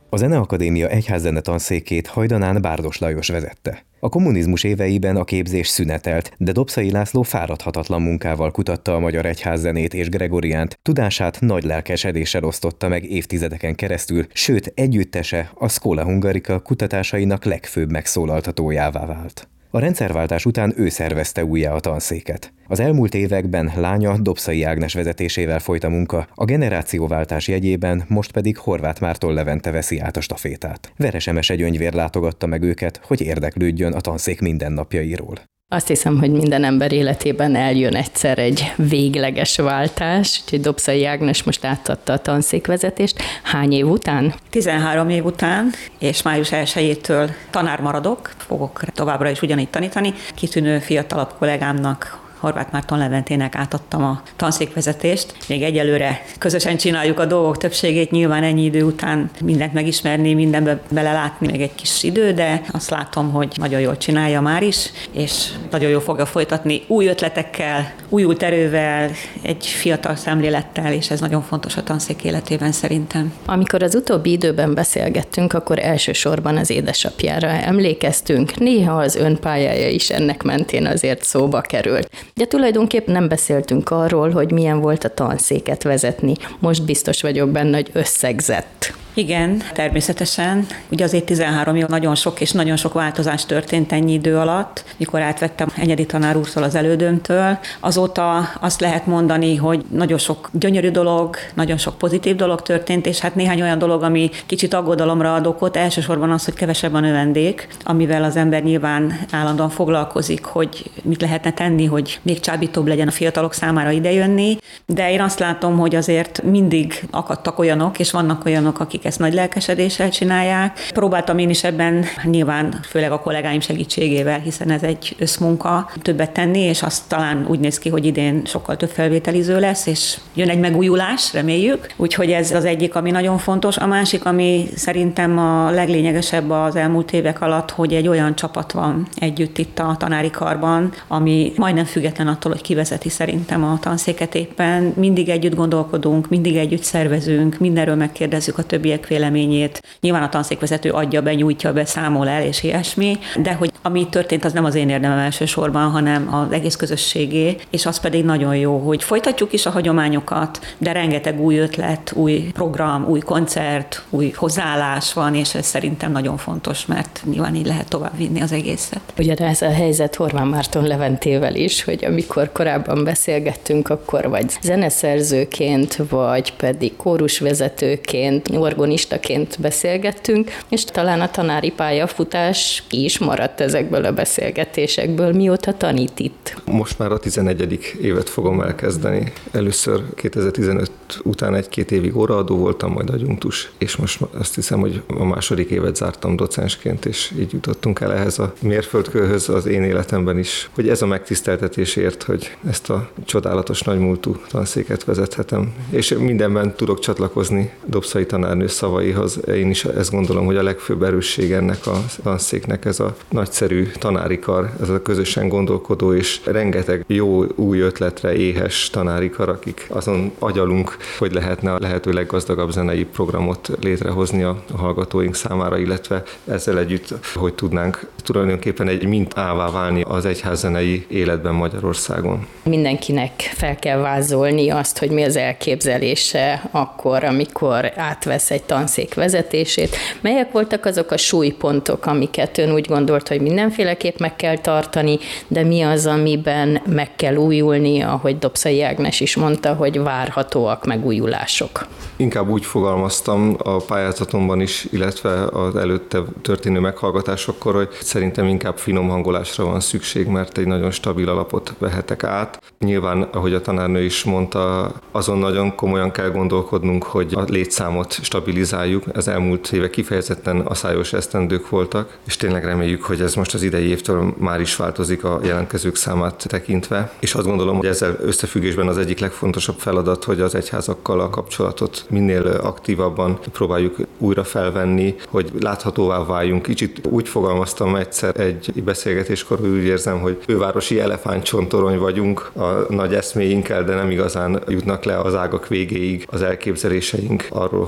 A Zeneakadémia egyházzene tanszékét hajdanán Bárdos Lajos vezette. A kommunizmus éveiben a képzés szünetelt, de Dobszai László fáradhatatlan munkával kutatta a magyar egyházzenét és Gregoriánt, tudását nagy lelkesedéssel osztotta meg évtizedeken keresztül, sőt együttese a Schola Hungarica kutatásainak legfőbb megszólaltatójává vált. A rendszerváltás után ő szervezte újjá a tanszéket. Az elmúlt években lánya Dobszai Ágnes vezetésével folyt a munka, a generációváltás jegyében most pedig Horváth Márton Levente veszi át a stafétát. Veres Emese Gyöngyvér látogatta meg őket, hogy érdeklődjön a tanszék mindennapjairól. Azt hiszem, hogy minden ember életében eljön egyszer egy végleges váltás, úgyhogy Dobszai Ágnes most átadta a tanszékvezetést. Hány év után? 13 év után, és május 1-től tanár maradok, fogok továbbra is ugyanígy tanítani. Kitűnő fiatalabb kollégámnak, Horváth Márton Leventének átadtam a tanszékvezetést. Még egyelőre közösen csináljuk a dolgok többségét, nyilván ennyi idő után mindent megismerni, mindenbe belelátni még egy kis idő, de azt látom, hogy nagyon jól csinálja már is, és nagyon jól fogja folytatni új ötletekkel, újult erővel, egy fiatal szemlélettel, és ez nagyon fontos a tanszék életében szerintem. Amikor az utóbbi időben beszélgettünk, akkor elsősorban az édesapjára emlékeztünk, néha az ön pályája is ennek mentén azért szóba került. De tulajdonképpen nem beszéltünk arról, hogy milyen volt a tanszéket vezetni. Most biztos vagyok benne, hogy összegzett. Igen, természetesen. Ugye azért 13 év nagyon sok és nagyon sok változás történt ennyi idő alatt, mikor átvettem Enyedi tanár úrtól, az elődömtől. Azóta azt lehet mondani, hogy nagyon sok gyönyörű dolog, nagyon sok pozitív dolog történt, és hát néhány olyan dolog, ami kicsit aggodalomra ad okot, elsősorban az, hogy kevesebb a növendék, amivel az ember nyilván állandóan foglalkozik, hogy mit lehetne tenni, hogy még csábítóbb legyen a fiatalok számára idejönni, de én azt látom, hogy azért mindig akadtak olyanok, és vannak olyanok, akik ezt nagy lelkesedéssel csinálják. Próbáltam én is ebben, nyilván főleg a kollégáim segítségével, hiszen ez egy összmunka, többet tenni, és azt talán úgy néz ki, hogy idén sokkal több felvételiző lesz, és jön egy megújulás, reméljük. Úgyhogy ez az egyik, ami nagyon fontos. A másik, ami szerintem a leglényegesebb az elmúlt évek alatt, hogy egy olyan csapat van együtt itt a tanári karban, ami majdnem független attól, hogy kivezeti szerintem a tanszéket éppen. Mindig együtt gondolkodunk, mindig együtt szervezünk, mindenről megkérdezzük a többiek véleményét. Nyilván a tanszékvezető adja be, nyújtja be, számol el, és ilyesmi, de hogy ami történt, az nem az én érdemem elsősorban, hanem az egész közösségé, és az pedig nagyon jó, hogy folytatjuk is a hagyományokat, de rengeteg új ötlet, új program, új koncert, új hozzáállás van, és ez szerintem nagyon fontos, mert nyilván így lehet továbbvinni az egészet. Ugye ez a helyzet Horváth Márton Leventével is, hogy amikor korábban beszélgettünk, akkor vagy zeneszerzőként, vagy pedig kórusvezetőként, organistaként beszélgettünk, és talán a tanári pályafutás ki is maradt ezekből a beszélgetésekből. Mióta tanít itt? Most már a 11. évet fogom elkezdeni. Először 2015 után 1-2 évig óraadó voltam, majd adjunktus, és most azt hiszem, hogy a második évet zártam docensként, és így jutottunk el ehhez a mérföldkőhöz az én életemben is, hogy ez a megtiszteltetésért, hogy ezt a csodálatos nagymúltú tanszéket vezethetem. És mindenben tudok csatlakozni Dobszai tanárnő szavaihoz. Én is ezt gondolom, hogy a legfőbb erősség ennek a tanszéknek ez a nagyszerű tanári kar, ez a közösen gondolkodó és rengeteg jó új ötletre éhes tanári kar, akik azon agyalunk, hogy lehetne a lehető leggazdagabb zenei programot létrehozni a hallgatóink számára, illetve ezzel együtt, hogy tudnánk tulajdonképpen egy mintává válni az egyházzenei életben Magyarországon. Mindenkinek fel kell vázolni azt, hogy mi az elképzelése akkor, amikor átvesz egy tanszék vezetését. Melyek voltak azok a súlypontok, amiket ön úgy gondolt, hogy mindenféleképp meg kell tartani, de mi az, amiben meg kell újulni, ahogy Dobszai Ágnes is mondta, hogy várhatóak megújulások? Inkább úgy fogalmaztam a pályázatomban is, illetve az előtte történő meghallgatásokkor, hogy szerintem inkább finom hangolásra van szükség, mert egy nagyon stabil alapot vehetek át. Nyilván, ahogy a tanárnő is mondta, azon nagyon komolyan kell gondolkodnunk, hogy a létszámot stabilizáljuk. Az elmúlt évek kifejezetten aszályos esztendők voltak, és tényleg reméljük, hogy ez most az idei évtől már is változik a jelentkezők számát tekintve. És azt gondolom, hogy ezzel összefüggésben az egyik legfontosabb feladat, hogy az egyházakkal a kapcsolatot minél aktívabban próbáljuk újra felvenni, hogy láthatóvá váljunk. Kicsit úgy fogalmaztam egyszer egy beszélgetéskor, hogy úgy érzem, hogy fővárosi elefántcsontorony vagyunk a nagy eszméinkkel, de nem igazán jutnak le az ágak végéig az elképzeléseink arról, hogy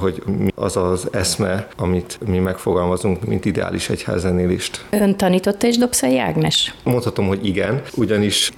az az eszme, amit mi megfogalmazunk, mint ideális egyházzenélést. Ön tanította és Dobszai Ágnes? Mondhatom, hogy igen, ugyanis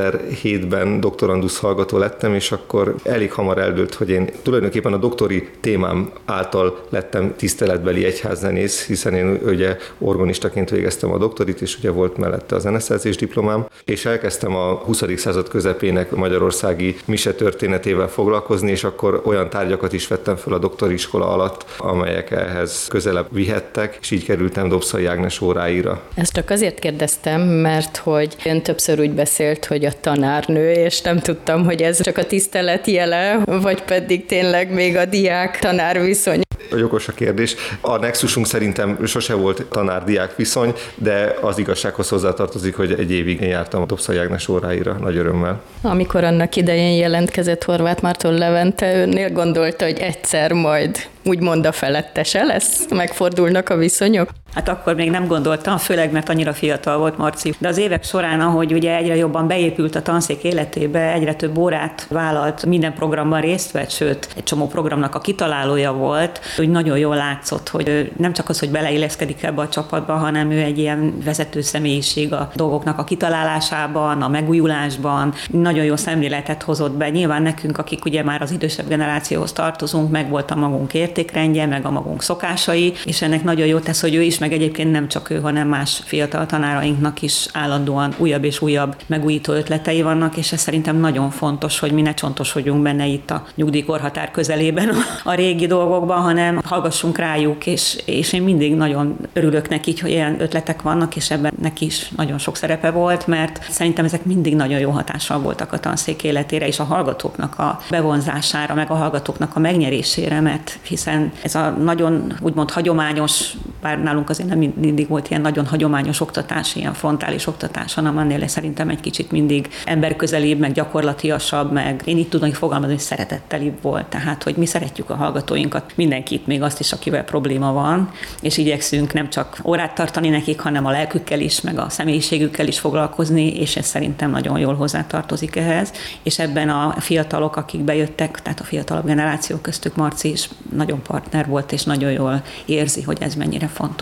2007-ben doktorandusz hallgató lettem, és akkor elég hamar eldőlt, hogy én tulajdonképpen a doktori témám által lettem tiszteletbeli egyházzenész, hiszen én ugye organistaként végeztem a doktorit, és ugye volt mellette a zeneszerzés diplomám, és elkezdtem a 20. század közepének magyarországi mise történetével foglalkozni, és akkor olyan tárgyakat is vettem fel a doktoriskola alatt, amelyek ehhez közelebb vihettek, és így kerültem Dobszai Ágnes óráira. Ezt csak azért kérdeztem, mert hogy ön többször úgy beszélt, hogy a tanárnő, és nem tudtam, hogy ez csak a tisztelet jele, vagy pedig tényleg még a diák-tanár viszony. Jogos a kérdés. A nexusunk szerintem sose volt tanár-diák viszony, de az igazsághoz hozzátartozik, hogy egy évig én jártam a Dobszai Ágnes óráira, nagy örömmel. Amikor annak idején jelentkezett Horváth Márton Levente, önnél gondolta, hogy egyszer majd úgymond a felettese lesz? Megfordulnak a viszonyok? Hát akkor még nem gondoltam, főleg mert annyira fiatal volt Marci. De az évek során, ahogy ugye egyre jobban beépült a tanszék életébe, egyre több órát vállalt, minden programban részt vett, sőt, egy csomó programnak a kitalálója volt, úgy nagyon jól látszott, hogy nem csak az, hogy beleilleszkedik ebbe a csapatba, hanem ő egy ilyen vezető személyiség a dolgoknak a kitalálásában, a megújulásban, nagyon jó szemléletet hozott be. Nyilván nekünk, akik ugye már az idősebb generációhoz tartozunk, meg volt a magunk értékrendje, meg a magunk szokásai, és ennek nagyon jó tesz, hogy ő is, meg egyébként nem csak ő, hanem más fiatal tanárainknak is állandóan újabb és újabb megújító ötletei vannak, és ez szerintem nagyon fontos, hogy mi ne csontosodjunk benne itt a nyugdíjkorhatár közelében a régi dolgokban, hanem hallgassunk rájuk, és én mindig nagyon örülök neki, hogy ilyen ötletek vannak, és ebben neki is nagyon sok szerepe volt, mert szerintem ezek mindig nagyon jó hatással voltak a tanszék életére, és a hallgatóknak a bevonzására, meg a hallgatóknak a megnyerésére, mert hiszen ez a nagyon úgymond hagyományos, bár nálunk azért nem mindig volt ilyen nagyon hagyományos oktatás, ilyen frontális oktatás, hanem annél szerintem egy kicsit mindig emberközelibb, meg gyakorlatiasabb, meg én itt tudom fogalmazni, hogy szeretettelibb volt. Tehát, hogy mi szeretjük a hallgatóinkat, mindenkit, még azt is, akivel probléma van, és igyekszünk nem csak órát tartani nekik, hanem a lelkükkel is, meg a személyiségükkel is foglalkozni, és ez szerintem nagyon jól hozzátartozik ehhez. És ebben a fiatalok, akik bejöttek, tehát a fiatalabb generáció köztük Marci is nagyon partner volt, és nagyon jól érzi, hogy ez mennyire fontos.